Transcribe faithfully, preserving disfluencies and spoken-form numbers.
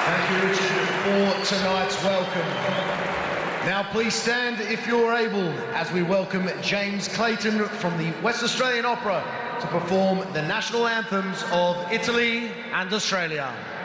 Thank you, Richard, for tonight's welcome. Now please stand if you're able as we welcome James Clayton from the West Australian Opera to perform the national anthems of Italy and Australia.